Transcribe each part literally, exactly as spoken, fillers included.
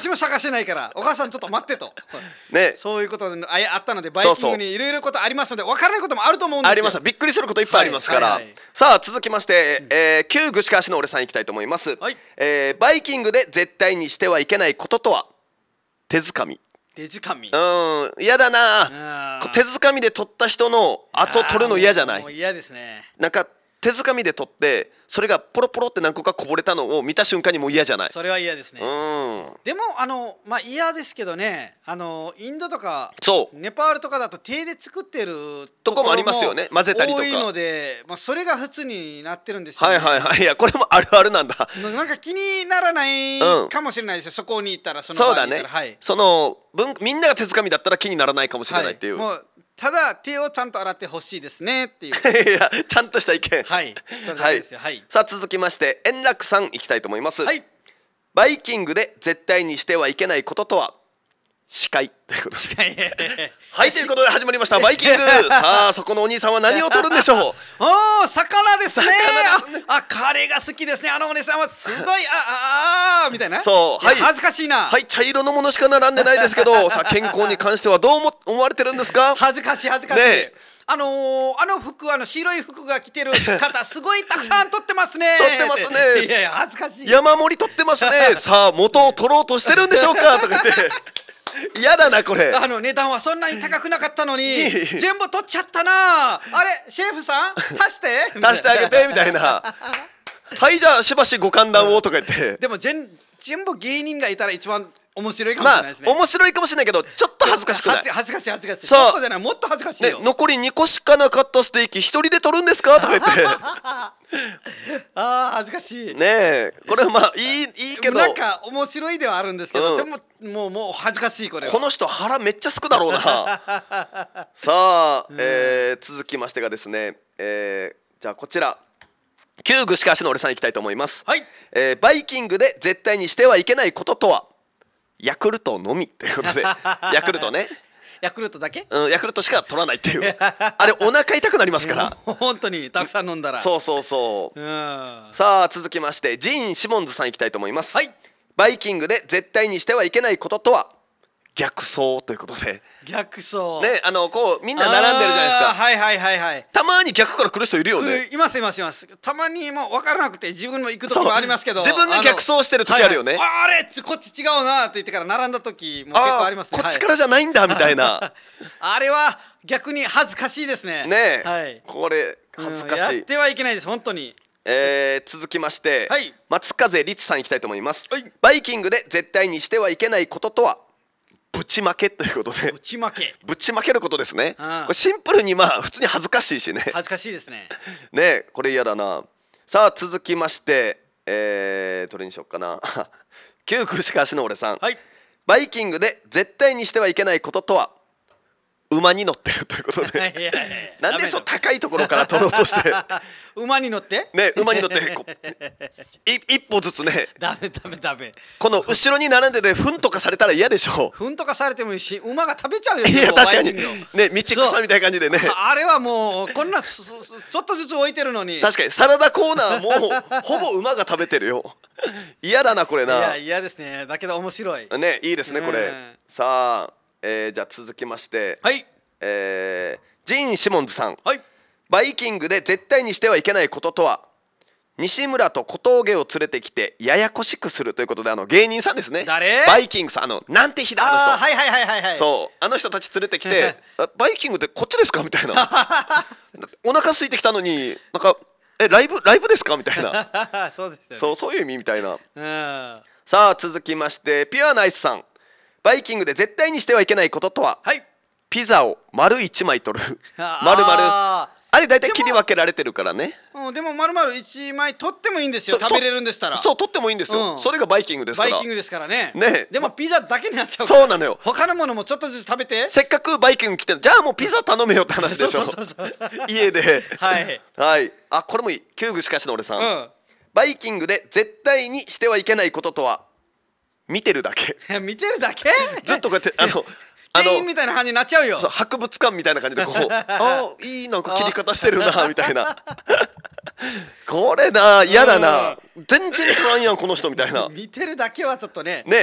私も探してないからお母さんちょっと待ってとね、 そういうことで あ, あったのでバイキングにいろいろことありますので分からないこともあると思うんですよ。 あります。びっくりすることいっぱいありますから、 はいはいはい、 さあ続きまして、うんえー、旧串川市の俺さんいきたいと思います、 はいえー、バイキングで絶対にしてはいけないこととは手づかみ。 手づかみ、 うん嫌だな。手づかみで取った人の後取るの嫌じゃない？ もう嫌ですね。 なんか手づかみで取ってそれがポロポロって何個かこぼれたのを見た瞬間にもう嫌じゃない？ それは嫌ですね。 うんでもあのまあ嫌ですけどね、あのインドとかそうネパールとかだと手で作ってるとこもありますよね。混ぜたりとか多いので、まあ、それが普通になってるんですよね。 はいはいはい。いやこれもあるあるなんだ。 なんか気にならないかもしれないですよ、うん、そこに行ったらそのそうだね、 場に行ったら、はい、 その分みんなが手づかみだったら気にならないかもしれないっていう、 はい、もうただ手をちゃんと洗ってほしいですねっていういやちゃんとした意見。 はいそれだけですよ、はいはい、 さあ続きまして円楽さんいきたいと思います、 はい、 バイキングで絶対にしてはいけないこととは司会ということではいということで始まりましたバイキングさあそこのお兄さんは何を取るんでしょうおー魚ですね。 魚ですね。 ああ彼が好きですね。あのお姉さんはすごいあああみたいな。 そうはい恥ずかしいな。 はい茶色のものしか並んでないですけどさあ健康に関してはどうも思われてるんですか？ 恥ずかしい恥ずかしい、 ねあのー、あの服あの白い服が着てる方すごいたくさん撮ってますね。 撮ってますね。 いやいや恥ずかしい。 山盛り撮ってますねさあ元を取ろうとしてるんでしょうかとか言って嫌だなこれ。 あの値段はそんなに高くなかったのに全部取っちゃったな。あれシェフさん足して足してあげてみたいなはいじゃあしばしご歓談をとか言ってでも全全部芸人がいたら一番面白いかもしれないですね。 まあ面白いかもしれないけどちょっと恥ずかしくない？ 恥ずかしい恥ずかしい。ちそうょっとじゃないもっと恥ずかしいよ、 ね、残りにこしかなかったステーキ一人で取るんですかとか言ってあー恥ずかしいねえこれはまあいいいいけどなんか面白いではあるんですけど、 うん、 でももうもう恥ずかしいこれは。 この人腹めっちゃすくだろうなさあ、えー、続きましてがですね、えー、じゃあこちら旧串川市の俺さんいきたいと思います、 はい、 えー、バイキングで絶対にしてはいけないこととはヤクルトのみということでヤクルトねヤクルトだけ、 うん、ヤクルトしか取らないっていうあれお腹痛くなりますから本当にたくさん飲んだらそうそうそう、 うん、 さあ続きましてジーン・シモンズさんいきたいと思います、 はい、 バイキングで絶対にしてはいけないこととは逆走ということで逆走ねあのこうみんな並んでるじゃないですか。 はいはいはいはい。 たまに逆から来る人いるよね。 いますいますいます。たまにもう分からなくて自分も行く時もありますけど自分が逆走してる時あるよね。 はいはい、あ, あれこっち違うなって言ってから並んだ時も結構ありますね。 こっちからじゃないんだみたいなあれは逆に恥ずかしいですね。 ねえ、 はい、 これ恥ずかしい、 うん、やってはいけないです本当に。 えー、続きまして、 はい、 松風律さんいきたいと思います、 はい、 バイキングで絶対にしてはいけないこととはぶちまけということでぶちまけぶちまけることですね。 ああこれシンプルにまあ普通に恥ずかしいしね恥ずかしいですねねこれ嫌だな。さあ続きましてえー、どれにしよっかな旧串川市の俺さん、 はい、 バイキングで絶対にしてはいけないこととは馬に乗ってるということでいやいやいやなんでそう高いところから取ろうとして馬に乗ってね馬に乗ってこい一歩ずつねダメダメダメこの後ろに並んでて糞とかされたら嫌でしょ。 糞とかされてもいいし馬が食べちゃうよ。 いや確かにバイキングのね道草みたいな感じでねあれはもうこんなちょっとずつ置いてるのに確かにサラダコーナーもほぼ馬が食べてるよ嫌だなこれな。 いや嫌ですね。だけど面白いねいいですねこれ。さあ、えー、じゃあ続きましてはい、 えー、ジーン・シモンズさん、 はい、 バイキングで絶対にしてはいけないこととは西村と小峠を連れてきてややこしくするということで、あの芸人さんですね。 誰？ バイキングさん、あのなんて日だあの人。 あはいはいはいはいはい。 そうあの人たち連れてきてバイキングってこっちですかみたいなお腹空いてきたのになんかえライブライブですかみたいなそうですよね。 そうそういう意味みたいな。 うん、 さあ続きましてピュアナイスさん、バイキングで絶対にしてはいけないこととは、 はい、 ピザを丸いちまい取る丸々あれ大体切り分けられてるからね。 うん、でも丸々いちまい取ってもいいんですよ。食べれるんでしたらそう取ってもいいんですよ、うん、それがバイキングですから。 バイキングですからね。 ねでもピザだけになっちゃうから。 そうなのよ。 他のものもちょっとずつ食べて。 せっかくバイキング来てるじゃあもうピザ頼めよって話でしょそうそうそう家ではいはいあこれもいい。旧具しかしの俺さん、うん、バイキングで絶対にしてはいけないこととは見てるだけ見てるだけずっとこうやってあの店員みたいな感じになっちゃうよ。 そう博物館みたいな感じでこうあいいなんか切り方してるなみたいなこれな嫌だな全然取らんやんこの人みたいな見てるだけはちょっとねね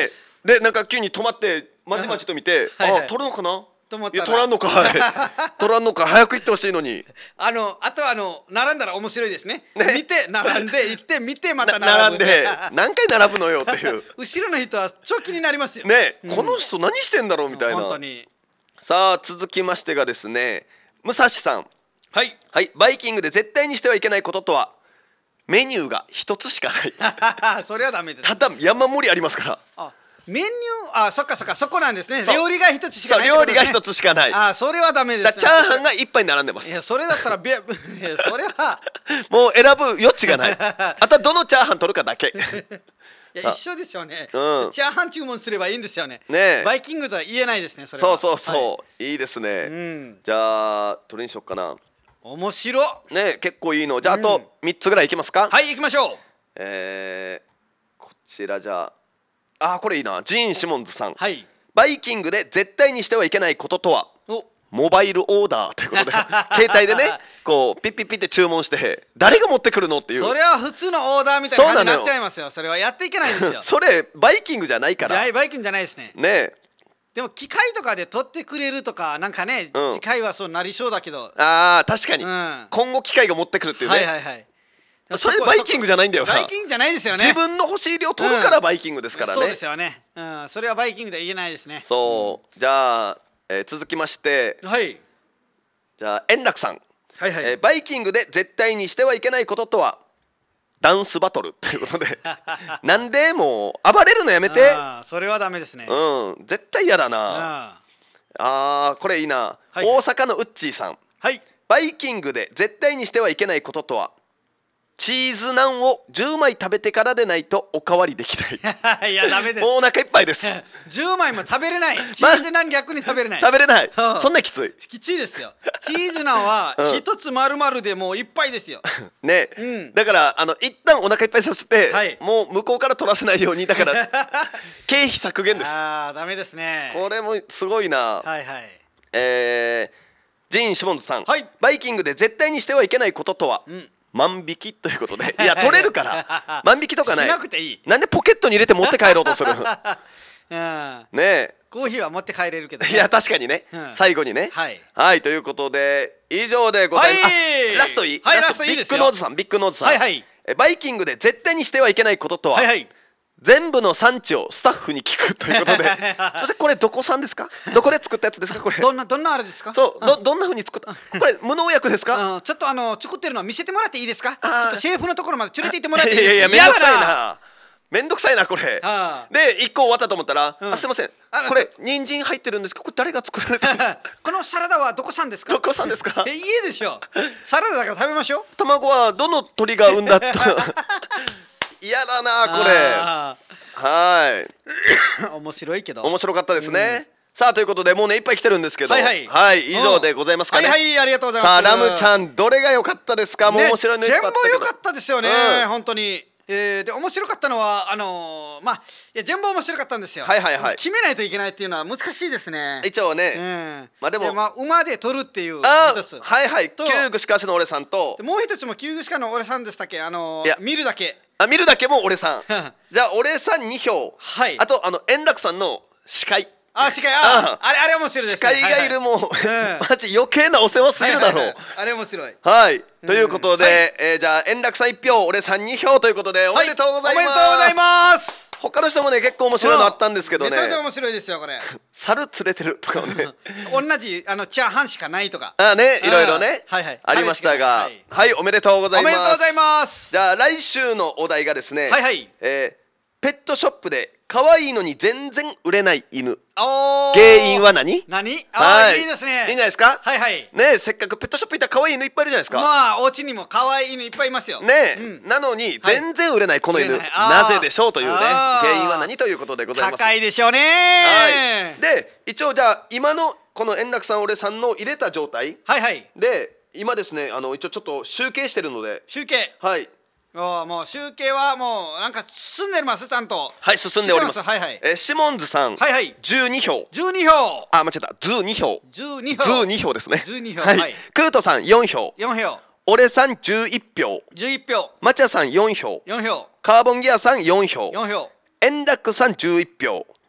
でなんか急に止まってまじまじと見てはいはいあ取るのかなと思っいやたら取らんのかい取らんのか早く行ってほしいのにあのあとはあの並んだら面白いですね。 ね見て並んで行って見てまたな並ぶ並んで何回並ぶのよっていう後ろの人は超気になりますよね、 うんこの人何してんだろうみたいな。 本当に。 さあ続きましてがですね武蔵さん、 はいはいバイキングで絶対にしてはいけないこととはメニューが一つしかないそれはダメです。 ただ山盛りありますからあメニューあそっかそっかそこなんですね。 そう料理が一つしかそうないってことですね。 料理が一つしかないあそれはダメです、 だチャーハンが一杯並んでますいやそれだったらべいやそれはもう選ぶ余地がないあとはどのチャーハン取るかだけさいや一緒ですよね、 うんチャーハン注文すればいいんですよね。 ねえバイキングとは言えないですねそれは。 そうそうそう、、 はいいですね、 んじゃあどれにしよっかな面白ね結構いいのじゃああとみっつぐらいいきますか、 はい行きましょう。 えー、こちらじゃああーこれいいなジーン・シモンズさん、 はいバイキングで絶対にしてはいけないこととはおモバイルオーダーということで携帯でねこうピッピッピッって注文して誰が持ってくるのっていうそれは普通のオーダーみたいな感じになっちゃいますよ。それはやっていけないですよそれバイキングじゃないからバイバイキングじゃないですね。 ねでも機械とかで取ってくれるとかなんかね、 うん機械はそうなりそうだけど、 あー確かに、 うん今後機械が持ってくるっていうね、 はいはいはい。 それバイキングじゃないんだよなバイキングじゃないですよね。 自分の欲しい量取るからバイキングですからね、 そうですよね。うんそれはバイキングでは言えないですね。 そうじゃあ、えー続きましてはいじゃあ円楽さん、 はいはい、 えーバイキングで絶対にしてはいけないこととはダンスバトルということでなんでもう暴れるのやめてあーそれはダメですね。 うん絶対嫌だなああーこれいいな、 はい大阪のウッチーさんはいバイキングで絶対にしてはいけないこととはチーズナンをじゅうまい食べてからでないとおかわりできないいやダメです。 もうお腹いっぱいですじゅうまいも食べれない。チーズナン逆に食べれない。 食べれないうんそんなきついきついですよ。チーズナンはうん一つ丸々でもういっぱいですよ。 ね、 うんだからあの一旦お腹いっぱいさせて、 はいもう向こうから取らせないようにだから経費削減ですああダメですね。 これもすごいな、 はいはい。 えー、ジーン・シモンズさん、 はいバイキングで絶対にしてはいけないこととは、 ん万引きということでいや取れるから万引きとかないしなくていい。 なんでポケットに入れて持って帰ろうとするうんねえコーヒーは持って帰れるけどね。 いや確かにね、 うん最後にねはいということで以上でございます、 はいあラストいい、 はいラストいいですよビッグノーズさんビッグノーズさん、 はいはいえバイキングで絶対にしてはいけないこととは、 はいはい。 全部の産地をスタッフに聞くということでそしてこれどこ産ですかどこで作ったやつですかこれどんなどんなあれですか。 そうどどんな風に作ったこれ無農薬ですかうんちょっとあの作ってるの見せてもらっていいですか。ちょあーっとシェフのところまで連れて行ってもらっていいいやいやですか。 めんどくさい嫌だなめんどくさいなこれあで一個終わったと思ったら、 うんあすいませんあらこれ人参入ってるんですけどこれ誰が作られたんですかこのサラダはどこ産ですか。 どこ産ですかえいいでしょ。サラダだから食べましょう。 卵はどの鳥が産んだと嫌だなこれあはいー面白いけど。 面白かったですね、さあということでもうねいっぱい来てるんですけどはいはい以上でございますかね、 はいはいありがとうございます。 さあラムちゃんどれが良かったですか、もうね面白いのいっぱいあったけど全部良かったですよね、 うん本当に。えーで面白かったのはあのーまあいや全部面白かったんですよ。 はいはいはい決めないといけないっていうのは難しいですね。 一応ね、 うんまあでもまあ、馬で取るっていうあ一つーはいはいと旧串カシの俺さんとでもう一つも旧具しかの俺さんでしたっけ、あのーいや見るだけ。 あ見るだけも俺さんじゃあ俺さんに票、 はいあとあの円楽さんの司会あ司会あああれあれ面白いですね。 司会がいるもう、 はいマジ余計なお世話すぎるだろう、 はいはいはいあれ面白い。 はい、ということで、 はいえーじゃあ円楽さんいち票俺さんに票ということでおめでとうございます、 おめでとうございます。 他の人もね結構面白いのあったんですけどねめちゃめちゃ面白いですよこれ。 猿連れてるとかもね同じあのチャーハンしかないとか。 あねいろいろあねはいはいありましたがははいい、おめでとうございますおめでとうございます。 じゃあ来週のお題がですねはいはいえーペットショップで可愛いのに全然売れない犬おー原因は何何あーいいですね。 いいんじゃないですかはいはい。 ねせっかくペットショップ行ったら可愛い犬いっぱいいるじゃないですか、 まあお家にも可愛い犬いっぱいいますよ。 ね、 うんなのに全然売れないこの犬、 売れないあーなぜでしょうというねあー原因は何ということでございます。 高いでしょうねはい、で一応じゃあ今のこの円楽さん俺さんの入れた状態はいはいで今ですねあの一応ちょっと集計してるので集計。 はいおーもう集計はもうなんか進んでますちゃんと。 はい進んでおります。 はいはいえーシモンズさん、 はいはいじゅうに票じゅうに票あ間違えたズーに票じゅうに票ズーに票ですねじゅうに票はい、 はいクートさんよん票よん票俺さんじゅういち票じゅういち票マチャさんよん票よん票カーボンギアさんよん票よん票円楽さんじゅういち票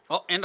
お、円